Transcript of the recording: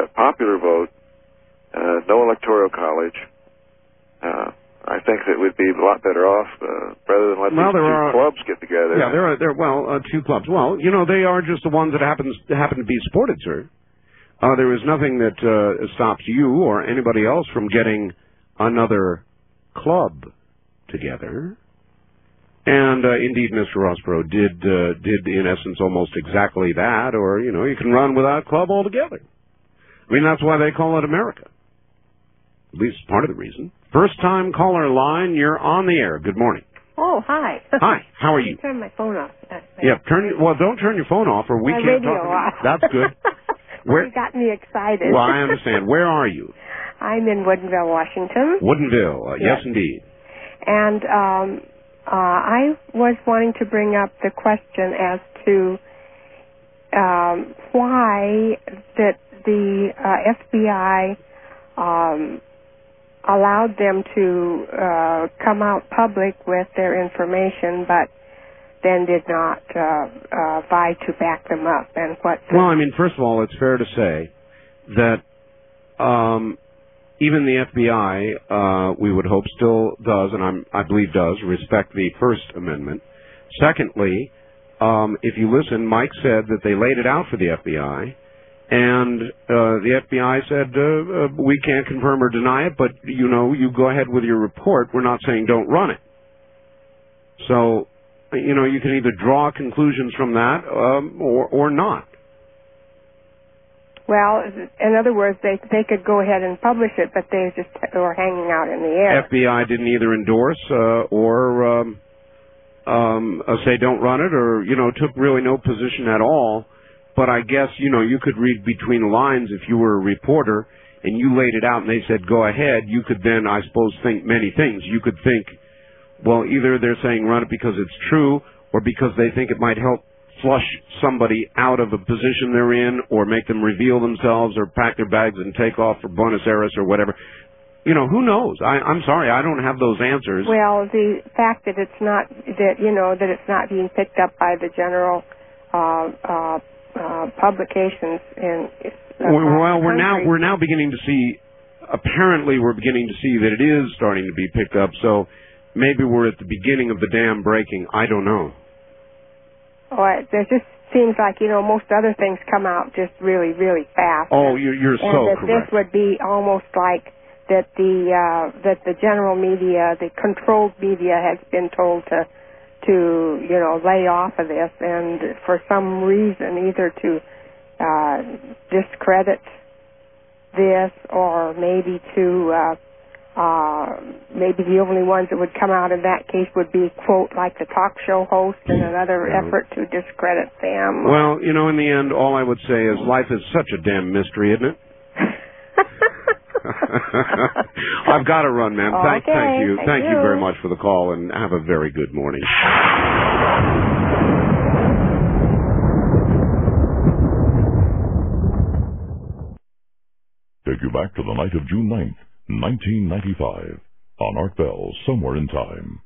popular vote, no electoral college. I think that we'd be a lot better off rather than let these two clubs get together. Yeah, there are two clubs. Well, you know, they are just the ones that happen to be supported, sir. There is nothing that stops you or anybody else from getting another club together. And indeed, Mr. Rossborough did in essence almost exactly that. Or you know, you can run without a club altogether. I mean, that's why they call it America. At least part of the reason. First-time caller line, you're on the air. Good morning. Oh, hi. Hi. How are you? Turn my phone off. Yeah, don't turn your phone off, or we can't talk. Off. That's good. You got me excited. Well, I understand. Where are you? I'm in Woodinville, Washington. Woodinville. Yes, indeed. And I was wanting to bring up the question as to why that the FBI allowed them to come out public with their information, but then did not vie to back them up. And what? Well, I mean, first of all, it's fair to say that even the FBI, we would hope, still does, and I believe does, respect the First Amendment. Secondly, if you listen, Mike said that they laid it out for the FBI, and the FBI said, we can't confirm or deny it, but, you know, you go ahead with your report. We're not saying don't run it. So, you know, you can either draw conclusions from that or not. Well, in other words, they could go ahead and publish it, but they just were hanging out in the air. FBI didn't either endorse or say don't run it, or, you know, took really no position at all. But I guess, you know, you could read between the lines if you were a reporter and you laid it out and they said go ahead. You could then, I suppose, think many things. You could think, well, either they're saying run it because it's true or because they think it might help flush somebody out of a position they're in, or make them reveal themselves, or pack their bags and take off for Buenos Aires or whatever. You know, who knows? I'm sorry, I don't have those answers. Well, the fact that it's not that it's not being picked up by the general publications in well, we're now beginning to see. Apparently, we're beginning to see that it is starting to be picked up. So maybe we're at the beginning of the dam breaking. I don't know. Well, there just seems like, you know, most other things come out just really, really fast. Oh, you're so correct. And this would be almost like that the general media, the controlled media, has been told to you know, lay off of this, and for some reason, either to discredit this, or maybe to maybe the only ones that would come out in that case would be, quote, like the talk show host, in another effort to discredit them. Well, you know, in the end, all I would say is life is such a damn mystery, isn't it? I've got to run, ma'am. Okay, thank you. Thank you very much for the call, and have a very good morning. Take you back to the night of June 9th, 1995, on Art Bell, Somewhere in Time.